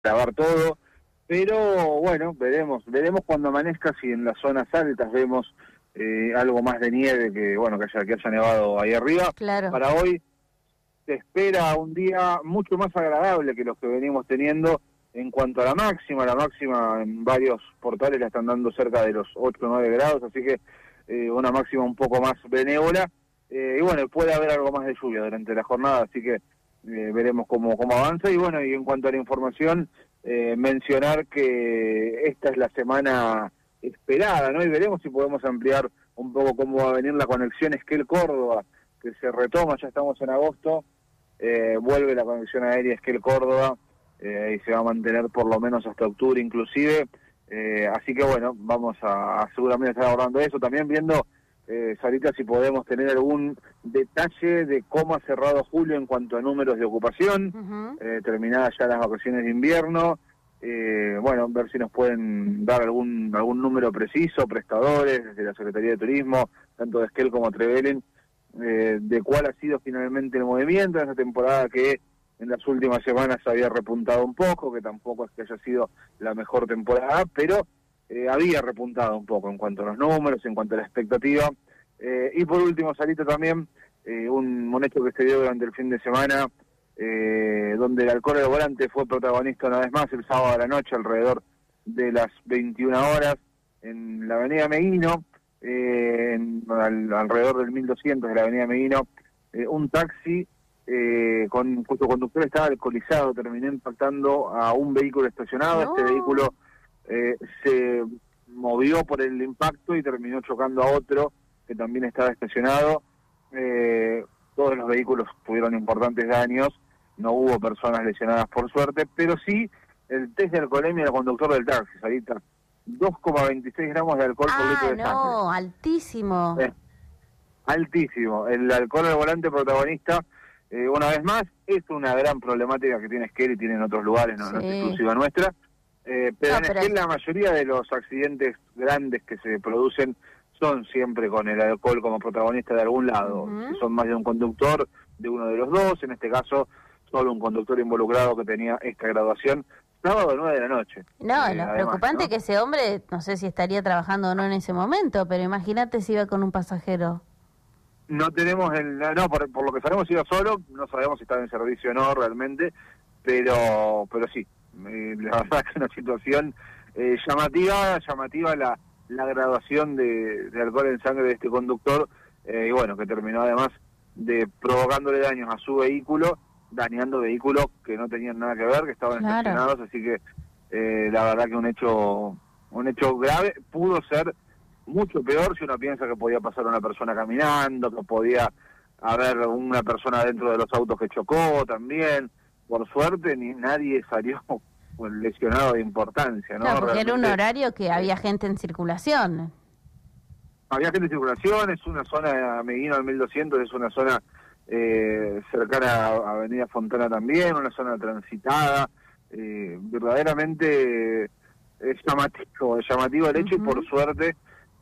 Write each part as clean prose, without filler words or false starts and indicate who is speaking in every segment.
Speaker 1: grabar todo, pero bueno, veremos cuando amanezca si en las zonas altas vemos algo más de nieve que haya nevado ahí arriba.
Speaker 2: Claro.
Speaker 1: Para hoy se espera un día mucho más agradable que los que venimos teniendo en cuanto a la máxima en varios portales la están dando cerca de los 8 o 9 grados, así que una máxima un poco más benévola, y bueno, puede haber algo más de lluvia durante la jornada, así que veremos cómo avanza. Y bueno, y en cuanto a la información, mencionar que esta es la semana esperada, ¿no? Y veremos si podemos ampliar un poco cómo va a venir la conexión Esquel-Córdoba, que se retoma, ya estamos en agosto, vuelve la conexión aérea Esquel-Córdoba, y se va a mantener por lo menos hasta octubre inclusive, así que bueno, vamos a seguramente estar abordando eso, también viendo, Sarita, si podemos tener algún detalle de cómo ha cerrado julio en cuanto a números de ocupación, terminadas ya las vacaciones de invierno, bueno, ver si nos pueden dar algún número preciso, prestadores desde la Secretaría de Turismo, tanto de Esquel como Trevelin, de cuál ha sido finalmente el movimiento en esa temporada que en las últimas semanas había repuntado un poco, que tampoco es que haya sido la mejor temporada, pero había repuntado un poco en cuanto a los números, en cuanto a la expectativa. Y por último, Sarita, también un hecho que se dio durante el fin de semana, donde el alcohol al volante fue protagonista una vez más el sábado a la noche, alrededor de las 21 horas, en la avenida Meguino, alrededor del 1200 de la avenida Meguino, un taxi cuyo conductor estaba alcoholizado terminó impactando a un vehículo estacionado.
Speaker 2: No.
Speaker 1: Este vehículo se movió por el impacto y terminó chocando a otro que también estaba estacionado. Todos los vehículos tuvieron importantes daños, no hubo personas lesionadas por suerte, pero sí el test de alcoholemia del conductor del taxi, Sarita, 2,26 gramos de alcohol por litro de sangre.
Speaker 2: No, altísimo.
Speaker 1: Altísimo. El alcohol al volante protagonista, una vez más, es una gran problemática que tiene Esquel y tiene en otros lugares, no es exclusiva nuestra, pero en Esquel la mayoría de los accidentes grandes que se producen son siempre con el alcohol como protagonista de algún lado. Si son más de un conductor, de uno de los dos, en este caso solo un conductor involucrado que tenía esta graduación, sábado 9 de la noche.
Speaker 2: No, lo
Speaker 1: además,
Speaker 2: preocupante
Speaker 1: ¿no?
Speaker 2: Que ese hombre, no sé si estaría trabajando o no en ese momento, pero imagínate si iba con un pasajero.
Speaker 1: No tenemos por lo que sabemos iba solo, no sabemos si estaba en servicio o no realmente, pero sí, la verdad que es una situación llamativa la graduación de alcohol en sangre de este conductor, y bueno, que terminó además de provocándole daños a su vehículo, dañando vehículos que no tenían nada que ver, que estaban estacionados, así que la verdad que un hecho grave. Pudo ser mucho peor si uno piensa que podía pasar una persona caminando, que podía haber una persona dentro de los autos que chocó también. Por suerte nadie salió lesionado de importancia, ¿no?
Speaker 2: Claro, porque
Speaker 1: realmente,
Speaker 2: era un horario que había gente en circulación.
Speaker 1: Había gente en circulación, es una zona, Meguino al 1200, es una zona cercana a Avenida Fontana también, una zona transitada, verdaderamente es llamativo el hecho, y por suerte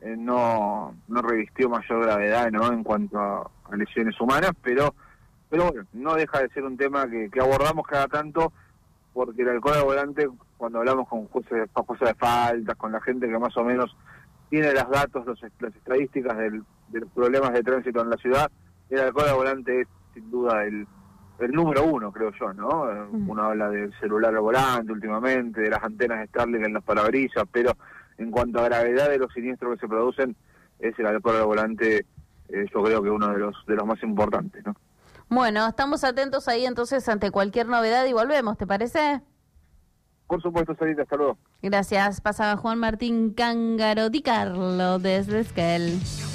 Speaker 1: no revistió mayor gravedad, ¿no?, en cuanto a lesiones humanas, pero bueno, no deja de ser un tema que abordamos cada tanto, porque el alcohol al volante, cuando hablamos con jueces de faltas, con la gente que más o menos tiene los datos, las estadísticas de los problemas de tránsito en la ciudad, el alcohol al volante es sin duda el número uno, creo yo, ¿no? Uno habla del celular al volante últimamente, de las antenas Starlink en los parabrisas, pero en cuanto a gravedad de los siniestros que se producen, es el alcohol al volante, yo creo que uno de los más importantes, ¿no?
Speaker 2: Bueno, estamos atentos ahí entonces ante cualquier novedad y volvemos, ¿te parece?
Speaker 1: Por supuesto, Sarita, hasta luego.
Speaker 2: Gracias. Pasaba Juan Martín Cángaro Di Carlo desde Esquel.